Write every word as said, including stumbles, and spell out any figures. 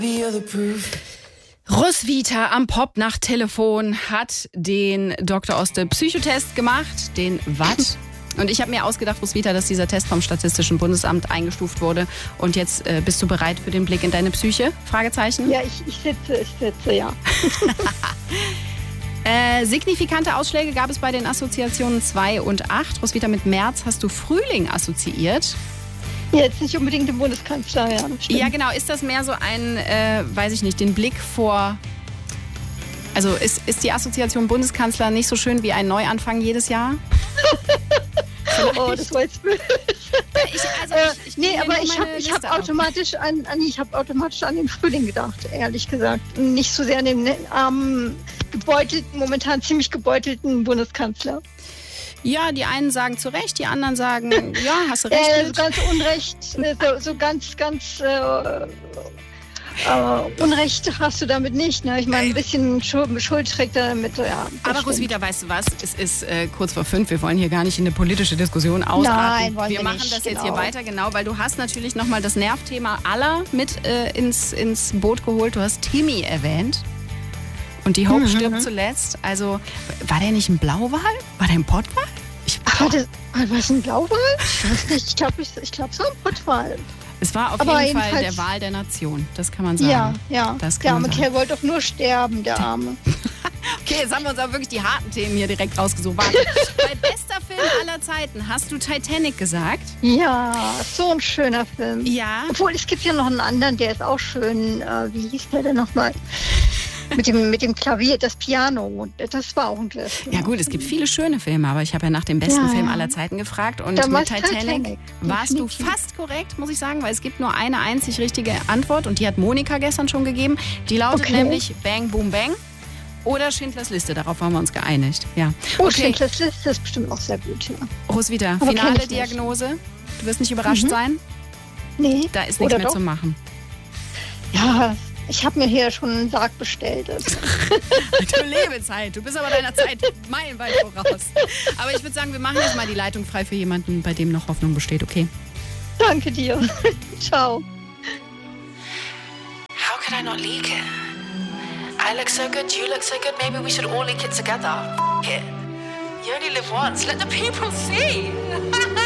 Roswitha am Popnacht-Telefon hat den Doktor Oste Psychotest gemacht, den W A T. Und ich habe mir ausgedacht, Roswitha, dass dieser Test vom Statistischen Bundesamt eingestuft wurde. Und jetzt äh, bist du bereit für den Blick in deine Psyche? Fragezeichen. Ja, ich, ich sitze, ich sitze, ja. äh, signifikante Ausschläge gab es bei den Assoziationen zwei und acht. Roswitha, mit März hast du Frühling assoziiert. Jetzt nicht unbedingt den Bundeskanzler, ja. Ja, genau. Ist das mehr so ein, äh, weiß ich nicht, den Blick vor... Also ist, ist die Assoziation Bundeskanzler nicht so schön wie ein Neuanfang jedes Jahr? Oh, das war jetzt böse. Ich, also ich, ich nee, aber ich habe ich hab automatisch, an, an, ich hab automatisch an den Frühling gedacht, ehrlich gesagt. Nicht so sehr an den armen, gebeutelten, momentan ziemlich gebeutelten Bundeskanzler. Ja, die einen sagen zu Recht, die anderen sagen, ja, hast du recht. Äh, so ganz Unrecht, so, so ganz, ganz äh, äh, Unrecht hast du damit nicht. Ne? Ich meine, ein bisschen Schuld, Schuld trägt er damit. Ja, aber Roswitha, weißt du was? Es ist äh, kurz vor fünf. Wir wollen hier gar nicht in eine politische Diskussion ausarten. Nein, wollen wir, wir machen nicht, das genau. jetzt hier weiter, genau, weil du hast natürlich nochmal das Nervthema aller mit äh, ins, ins Boot geholt. Du hast Timmy erwähnt. Und die Hope mhm. stirbt zuletzt. Also, war der nicht ein Blauwal? War der ein Pottwal? Ich, Ach, war das, war das ein Blauwal? Ich weiß nicht. Ich glaube, ich, ich glaub, es war ein Pottwal. Es war auf Aber jeden Fall der Wal der Nation, das kann man sagen. Ja, ja. Das kann der arme man sagen. Kerl wollte doch nur sterben, der Arme. Okay, jetzt haben wir uns aber wirklich die harten Themen hier direkt rausgesucht. Warte, bei bester Film aller Zeiten hast du Titanic gesagt? Ja, so ein schöner Film. Ja. Obwohl, es gibt ja noch einen anderen, der ist auch schön. Äh, wie hieß der denn nochmal? Mit dem, mit dem Klavier, das Piano, das war auch ein Glas. Ja gut, es gibt viele schöne Filme, aber ich habe ja nach dem besten ja, Film ja. aller Zeiten gefragt. Und Damals mit Titanic, Titanic warst du fast korrekt, muss ich sagen, weil es gibt nur eine einzig richtige Antwort und die hat Monika gestern schon gegeben. Die lautet okay. nämlich Bang Boom Bang oder Schindlers Liste, darauf haben wir uns geeinigt. Ja. Oh, okay. Schindlers Liste ist bestimmt auch sehr gut. Ja. Roswitha, aber finale Diagnose. Du wirst nicht überrascht mhm. sein? Nee. Da ist nichts oder mehr doch? zu machen. Ja, ich habe mir hier schon einen Sarg bestellt. Du Lebenszeit, du bist aber deiner Zeit meilenweit voraus. Aber ich würde sagen, wir machen jetzt mal die Leitung frei für jemanden, bei dem noch Hoffnung besteht, okay? Danke dir. Ciao. How could I not leak it? I look so good, you look so good, maybe we should all leak it together. F it. You only live once, let the people see.